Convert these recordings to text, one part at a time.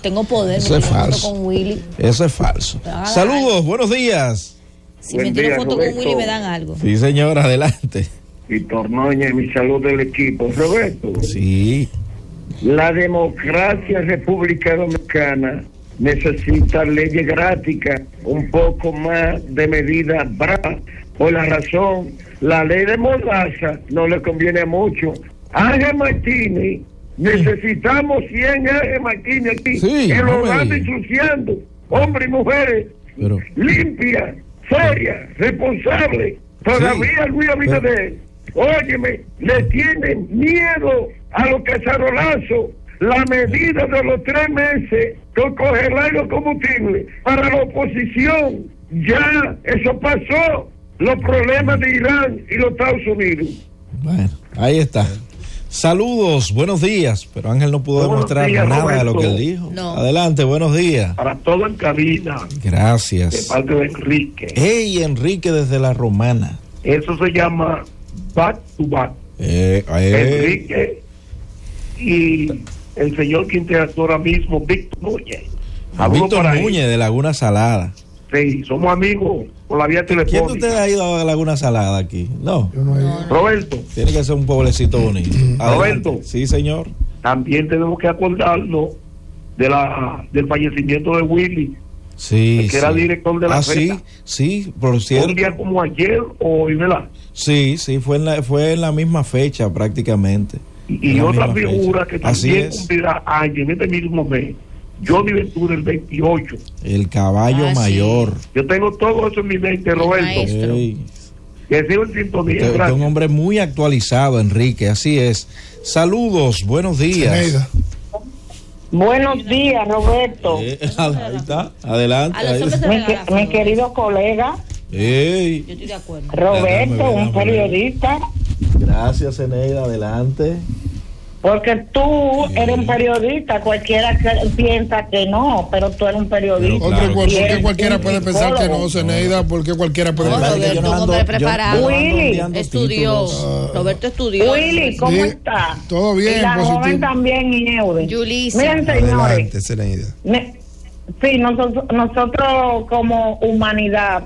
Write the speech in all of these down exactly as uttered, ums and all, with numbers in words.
tengo poder. Eso me es falso. Con Willy. Eso es falso. Saludos, algo. Buenos días. Si Buen me tiro foto Roberto. Con Willy me dan algo. Sí, señor, adelante. Víctor Noña y mi salud del equipo. Roberto. Sí. La democracia República Dominicana necesita leyes gráficas, un poco más de medidas bravas. Por la razón, la ley de Mordaza no le conviene mucho. Ángel Martínez, necesitamos cien Ángel Martínez aquí, sí, que lo van ensuciando, hombres y mujeres, pero... limpias, serias, responsables. Todavía sí, Luis Abinader, pero... óyeme, le tienen miedo a los cacerolazos. La medida de los tres meses con congelar los combustibles para la oposición, ya eso pasó. Los problemas de Irán y los Estados Unidos. Bueno, ahí está. Saludos, buenos días. Pero Ángel no pudo buenos demostrar días, nada Roberto. De lo que él dijo. No. Adelante, buenos días. Para todo en cabina. Gracias. De parte de Enrique. Hey, Enrique desde La Romana. Eso se llama back to back. Eh, eh. Enrique y el señor que interactúa ahora mismo, Víctor Núñez. Víctor Núñez de Laguna Salada. Sí, somos amigos por la vía telefónica. ¿Quién de ustedes ha ido a Laguna Salada aquí? No. Yo no he ido. Roberto. Tiene que ser un pueblecito bonito. Roberto. Sí, señor. También tenemos que acordarnos de la del fallecimiento de Willy. Sí, que sí. era director de la Ah, sí, sí, por cierto. Un día como ayer o hoy, ¿verdad? Sí, sí, fue en la, fue en la misma fecha prácticamente. Y, y otra figura fecha. Que también Así cumplirá años en este mismo mes. Johnny Ventura el veintiocho. El caballo ah, mayor. Sí. Yo tengo todo eso en mi mente, Roberto. Hey. Que sigo en sintonía. Usted es un hombre muy actualizado, Enrique, así es. Saludos, buenos días. Ceneida. Buenos días, Roberto. Eh, ahí está, adelante. Ahí. Mi, que, mi querido colega. Hey. Yo estoy de acuerdo. Roberto, déjame, un déjame, periodista. Gracias, Ceneida, adelante. Porque tú eres un periodista, cualquiera que piensa que no, pero tú eres un periodista. Otro, claro. ¿Por qué cualquiera puede pensar que no, Zeneida? ¿Por qué cualquiera puede no, pensar Roberto, que no? un hombre preparado. Willy estudió. Uh, Roberto estudió. Willy, ¿cómo sí, está? Todo bien. Y la positivo. Joven también, y Eude. Yulisa. Miren, señores. Adelante, Zeneida. Me, sí, nosotros, nosotros como humanidad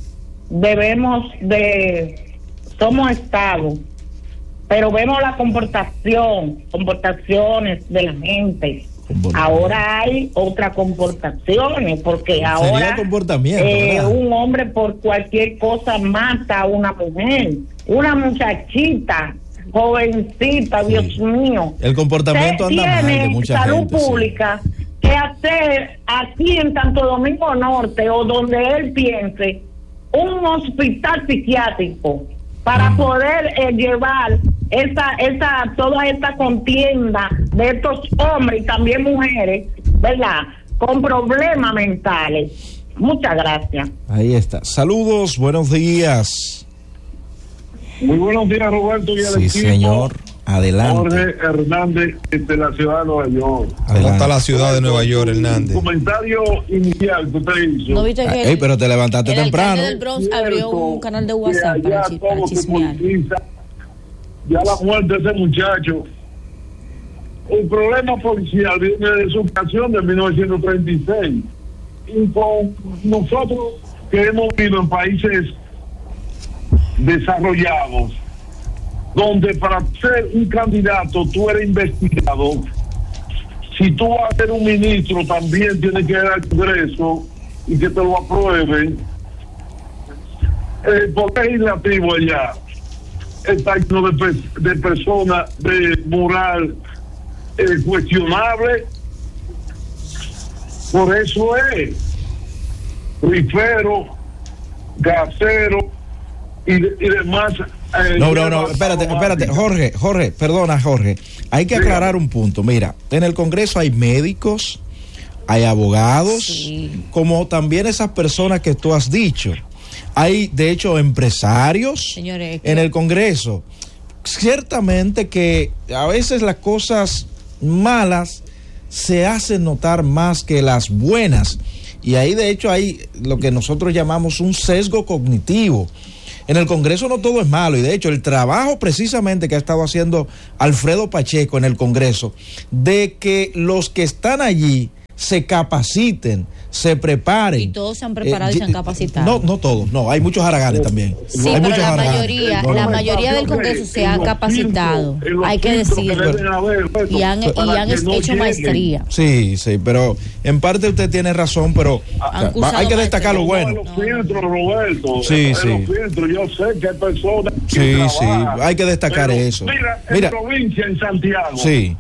debemos de... Somos Estado. Pero vemos la comportación, comportaciones de la gente. Ahora hay otras comportaciones, porque ahora eh, un hombre por cualquier cosa mata a una mujer, una muchachita, jovencita, sí. Dios mío. El comportamiento anda mal de mucha salud gente, pública sí. Que hacer aquí en Santo Domingo Norte o donde él piense un hospital psiquiátrico para mm. poder eh, llevar esa esa toda esta contienda de estos hombres y también mujeres, ¿verdad? Con problemas mentales. Muchas gracias. Ahí está. Saludos, buenos días. Muy buenos días, Roberto. Y sí, señor. Adelante. Jorge Hernández, de la ciudad de Nueva York. ¿Cómo está la ciudad de Nueva York, Hernández? Comentario inicial que usted hizo. ¿No viste que Ey, pero te levantaste el temprano. El alcalde del Bronx abrió un canal de WhatsApp para, ch para chismear. Ya la muerte de ese muchacho. El problema policial viene de su ocasión de mil novecientos treinta y seis. Y con nosotros que hemos vivido en países desarrollados, donde para ser un candidato tú eres investigado, si tú vas a ser un ministro también tienes que ir al Congreso y que te lo aprueben. El poder legislativo allá está lleno de, de personas de moral eh, cuestionable. Por eso es rifero, gasero y, y demás. Eh, no, no, no, espérate, espérate, Jorge, Jorge, perdona, Jorge. Hay que aclarar un punto. Mira, en el Congreso hay médicos, hay abogados, sí. Como también esas personas que tú has dicho. Hay, de hecho, empresarios Señores, en el Congreso. Ciertamente que a veces las cosas malas se hacen notar más que las buenas. Y ahí, de hecho, hay lo que nosotros llamamos un sesgo cognitivo. En el Congreso no todo es malo, y de hecho el trabajo precisamente que ha estado haciendo Alfredo Pacheco en el Congreso, de que los que están allí se capaciten, se preparen. Y todos se han preparado eh, y se han capacitado. No, no todos, no, hay muchos haraganes también. Sí, hay pero muchos la haraganes. mayoría, no, la no, mayoría del Congreso se ha capacitado, hay que decirlo, y han, y han hecho maestría. Sí, sí, pero en parte usted tiene razón, pero hay que destacar lo bueno. Los filtros, Roberto, sí, sí. Los filtros, yo sé que hay personas que sí, trabajan, sí, hay que destacar eso. Mira, en mira, provincia, en Santiago, sí.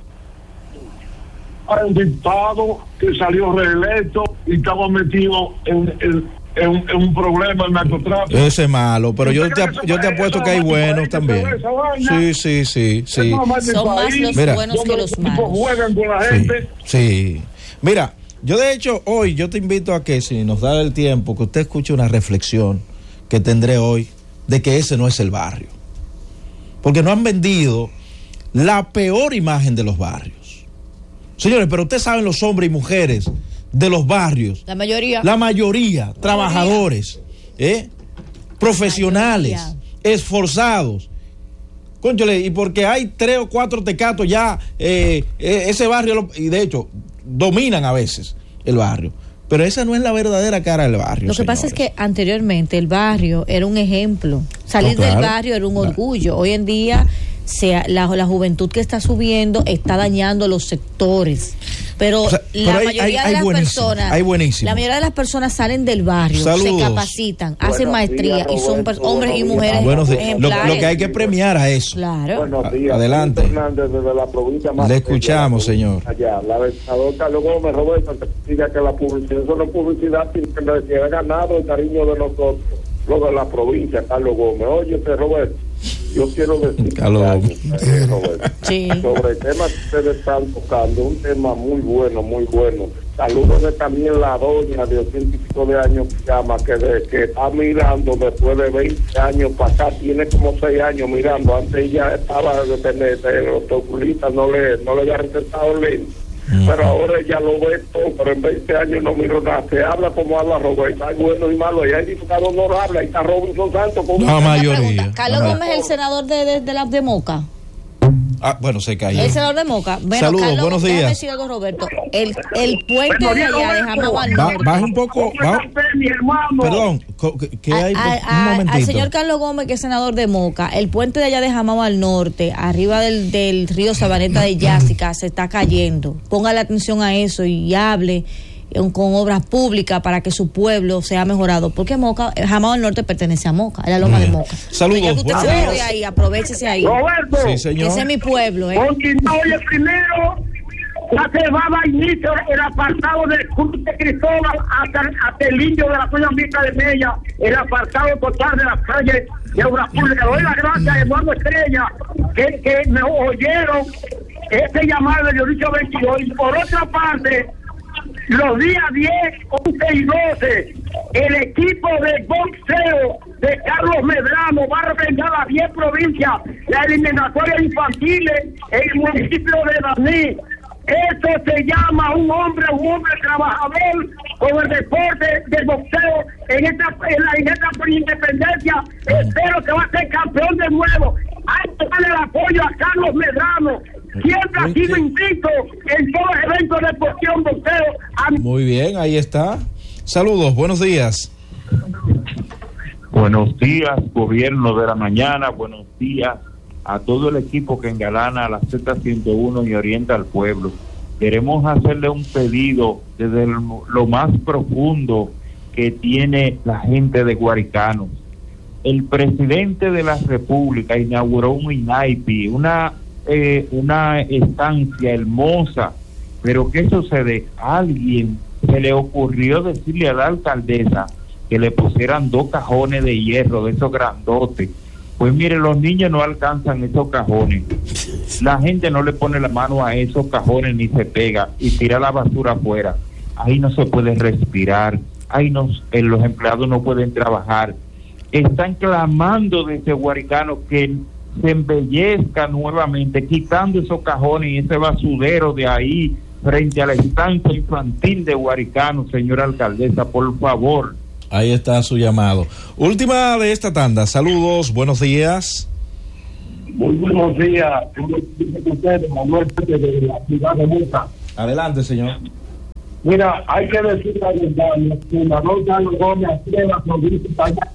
hay un diputado que salió reelecto y estaba metido en, en, en, en un problema, el narcotráfico. Ese es malo, pero yo te, yo te apuesto que hay buenos también. Sí, sí, sí, sí. Son más los Mira, buenos que los malos. Juegan con la sí, gente. Sí. Mira, yo de hecho hoy yo te invito a que si nos da el tiempo que usted escuche una reflexión que tendré hoy de que ese no es el barrio. Porque no han vendido la peor imagen de los barrios. Señores, pero ustedes saben los hombres y mujeres de los barrios. La mayoría. La mayoría, la trabajadores, ¿eh? profesionales, mayoría. esforzados. Cónchale, y porque hay tres o cuatro tecatos ya, eh, eh, ese barrio, y de hecho, dominan a veces el barrio. Pero esa no es la verdadera cara del barrio. Lo que señores. pasa es que anteriormente el barrio era un ejemplo. Salir no, claro. del barrio era un orgullo. Hoy en día sea, la, la juventud que está subiendo está dañando los sectores. Pero, o sea, la pero hay, mayoría hay, de hay las personas, hay la mayoría de las personas salen del barrio, Saludos. se capacitan, Buenos hacen maestría días, y son Roberto, hombres y mujeres Buenos ejemplares. Lo, lo que hay que premiar a eso. Claro. Buenos días. Adelante. Fernández, desde la provincia más Le escuchamos, señor. Allá, la senador Carlos Gómez, Roberto, que diga que la publicidad, eso no es publicidad, sino que ha ganado el cariño de nosotros, lo de la provincia, Carlos Gómez. Oye, Roberto, yo quiero decir Carlos. Eh, Roberto, sí. sobre el tema que ustedes están tocando, un tema muy bueno, muy bueno. Saludos de también la doña de ochenta y pico de años que llama, que, de, que está mirando después de veinte años para acá, tiene como seis años mirando. Antes ella estaba de tener los oculistas, no le, no le había recetado lente. Uh-huh. Pero ahora ya lo ve todo, pero en veinte años no miro nada. Se habla como habla Roberto, hay bueno y malo, y hay diputado honorable, ahí está Robinson Santos. Con la mayoría. Carlos Gómez es el senador de, de, de la de Moca. Ah, bueno, se cayó. El senador de Moca. Bueno, Saludos, Carlos, buenos días. Decir algo, Roberto. El, el puente de allá de Jamao al norte. Baja un poco. Baja, perdón, que hay a, a, un momentito. Al señor Carlos Gómez, que es senador de Moca, el puente de allá de Jamao al norte, arriba del, del río Sabaneta de Yásica, se está cayendo. Póngale atención a eso y hable con obras públicas para que su pueblo sea mejorado, porque Moca, Jamao al norte pertenece a Moca, es la loma de Moca. Saludos. Ya que usted se ve ahí, aprovechese ahí. Roberto, sí, señor. Ese es mi pueblo, ¿eh? Oye, primero, ya se va a inicio el apartado del Curso de Cristóbal hasta, hasta el indio de la zona Vista de Mella, el apartado total de las calles de obras públicas. Doy las gracias a Eduardo Estrella, que, que me oyeron este llamado del dicho veintidós. Y por otra parte, los días diez, once y doce, el equipo de boxeo de Carlos Medrano va a representar a diez provincias, la eliminatoria infantiles en el municipio de Baní. Eso se llama un hombre, un hombre trabajador con el deporte del boxeo en esta, en la, en esta independencia. Espero que va a ser campeón de nuevo. Hay que darle el apoyo a Carlos Medrano. Siempre ha sido invicto en todos los eventos de deportivo boxeo. Muy bien, ahí está. Saludos, buenos días. Buenos días, gobierno de la mañana. Buenos días a todo el equipo que engalana a la Z ciento uno y orienta al pueblo. Queremos hacerle un pedido desde el, lo más profundo que tiene la gente de Guaricano. El presidente de la República inauguró un INAIPI, una eh, una estancia hermosa, pero ¿qué sucede? A alguien se le ocurrió decirle a la alcaldesa que le pusieran dos cajones de hierro de esos grandotes. Pues mire, los niños no alcanzan esos cajones, la gente no le pone la mano a esos cajones ni se pega y tira la basura afuera. Ahí no se puede respirar, ahí no, eh, los empleados no pueden trabajar. Están clamando desde Guaricano que se embellezca nuevamente, quitando esos cajones y ese basurero de ahí frente a la estancia infantil de Guaricano. Señora alcaldesa, por favor. Ahí está su llamado. Última de esta tanda. Saludos, buenos días. Muy buenos días. Manuel de la ciudad de Moca. Adelante, señor. Mira, hay que decir la verdad, el fundador Carlos Gómez aquí en la provincia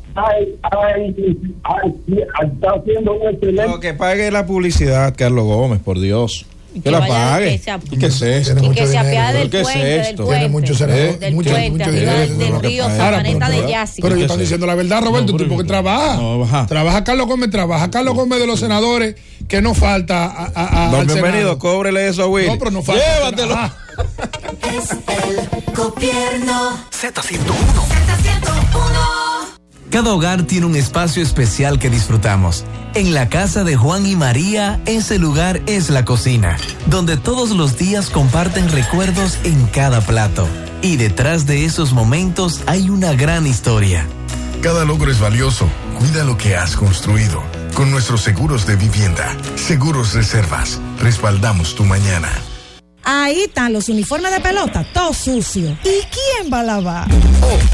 está haciendo un excelente. No, que pague la publicidad, Carlos Gómez, por Dios. Que, que la pague. Que ¿Y qué es esto? Y que se apiade del ¿Qué puente, es esto? del puente, mucho senador, del mucho, puente, mucho arriba dinero, del río Sabaneta de Yassi. Pero ellos están diciendo la verdad, Roberto, un tipo que trabaja. No, trabaja Carlos Gómez, trabaja Carlos Gómez de los senadores, que no falta a, a, a no, al bienvenido, Senado. cóbrele eso a Willy. No, pero no falta. Llévatelo. Es el gobierno. Z ciento uno. Z ciento uno. Cada hogar tiene un espacio especial que disfrutamos. En la casa de Juan y María, ese lugar es la cocina, donde todos los días comparten recuerdos en cada plato. Y detrás de esos momentos hay una gran historia. Cada logro es valioso. Cuida lo que has construido. Con nuestros seguros de vivienda, Seguros Reservas, respaldamos tu mañana. Ahí están los uniformes de pelota, todo sucio. ¿Y quién va a lavar? Oh.